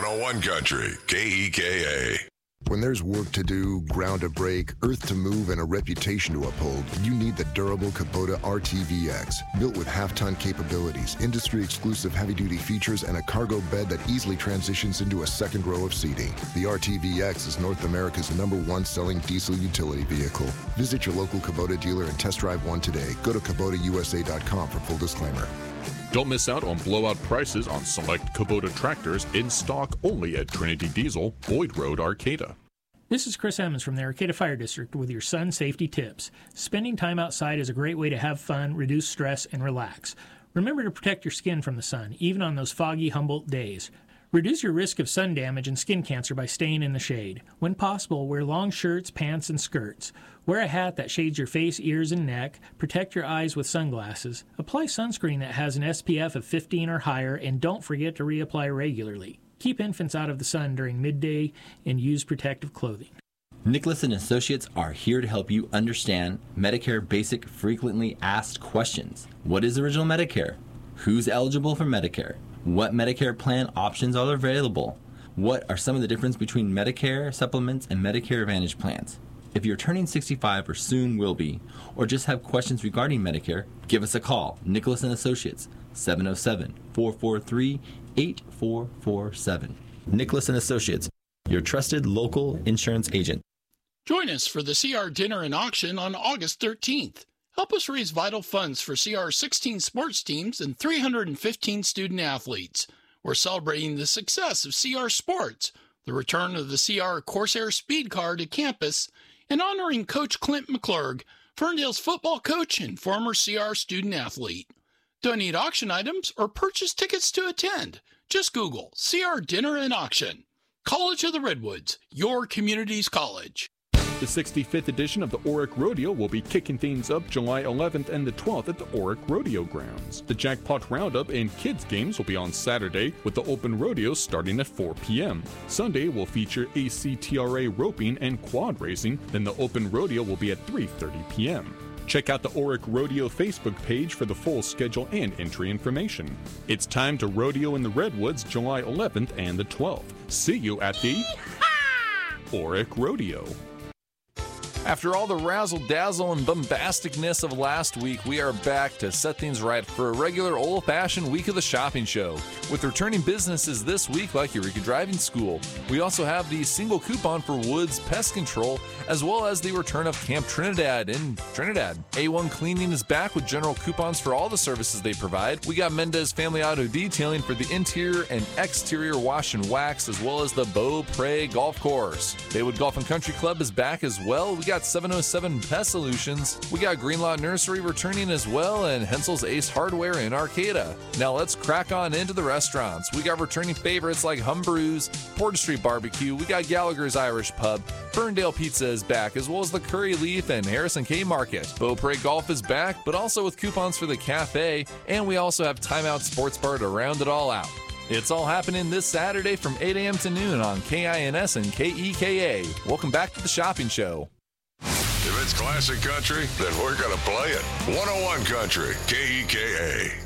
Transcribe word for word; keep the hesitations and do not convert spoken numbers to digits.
oh one Country, K E K A. When there's work to do, ground to break, earth to move, and a reputation to uphold, you need the durable Kubota R T V X. Built with half-ton capabilities, industry-exclusive heavy-duty features, and a cargo bed that easily transitions into a second row of seating. The R T V X is North America's number one selling diesel utility vehicle. Visit your local Kubota dealer and test drive one today. Go to Kubota U S A dot com for full disclaimer. Don't miss out on blowout prices on select Kubota tractors in stock only at Trinity Diesel, Boyd Road, Arcata. This is Chris Emmons from the Arcata Fire District with your Sun Safety Tips. Spending time outside is a great way to have fun, reduce stress, and relax. Remember to protect your skin from the sun, even on those foggy Humboldt days. Reduce your risk of sun damage and skin cancer by staying in the shade. When possible, wear long shirts, pants, and skirts. Wear a hat that shades your face, ears, and neck. Protect your eyes with sunglasses. Apply sunscreen that has an S P F of fifteen or higher, and don't forget to reapply regularly. Keep infants out of the sun during midday and use protective clothing. Nicholas and Associates are here to help you understand Medicare basic frequently asked questions. What is original Medicare? Who's eligible for Medicare? What Medicare plan options are available? What are some of the differences between Medicare supplements and Medicare Advantage plans? If you're turning sixty-five or soon will be, or just have questions regarding Medicare, give us a call. Nicholas and Associates, seven oh seven, four four three, eight four four seven. Nicholas and Associates, your trusted local insurance agent. Join us for the C R Dinner and Auction on August thirteenth. Help us raise vital funds for C R's sixteen sports teams and three hundred fifteen student athletes. We're celebrating the success of C R Sports, the return of the C R Corsair Speed Car to campus, and honoring Coach Clint McClurg, Ferndale's football coach and former C R student athlete. Donate auction items or purchase tickets to attend. Just Google C R Dinner and Auction. College of the Redwoods, your community's college. The sixty-fifth edition of the Oric Rodeo will be kicking things up July eleventh and the twelfth at the Oric Rodeo Grounds. The Jackpot Roundup and Kids Games will be on Saturday, with the open rodeo starting at four p.m. Sunday will feature A C T R A roping and quad racing, then the open rodeo will be at three thirty p.m. Check out the Oric Rodeo Facebook page for the full schedule and entry information. It's time to rodeo in the Redwoods July eleventh and the twelfth. See you at the Oric Rodeo. After all the razzle-dazzle and bombasticness of last week, we are back to set things right for a regular old-fashioned week of the shopping show. With returning businesses this week like Eureka Driving School, we also have the single coupon for Woods Pest Control, as well as the return of Camp Trinidad in Trinidad. A one Cleaning is back with general coupons for all the services they provide. We got Mendez Family Auto Detailing for the interior and exterior wash and wax, as well as the Beaupre Golf Course. Baywood Golf and Country Club is back as well. We got seven oh seven Pest Solutions. We got Greenlaw Nursery returning as well, and Hensel's Ace Hardware in Arcata. Now let's crack on into the restaurants. We got returning favorites like Humbrew's, Porter Street Barbecue. We got Gallagher's Irish Pub. Ferndale Pizza is back, as well as the Curry Leaf and Harrison K Market. Beaupre Golf is back, but also with coupons for the cafe, and we also have Timeout Sports Bar to round it all out. It's all happening this Saturday from eight a.m. to noon on K I N S and K E K A. Welcome back to the shopping show. If it's classic country, then we're going to play it. one oh one Country, K E K A.